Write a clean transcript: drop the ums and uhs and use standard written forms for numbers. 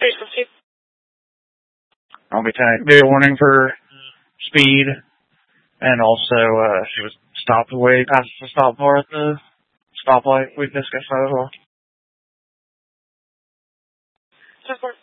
I'll be be a warning for speed, and also she was stopped way past the stop bar at the stoplight. We discussed that as well.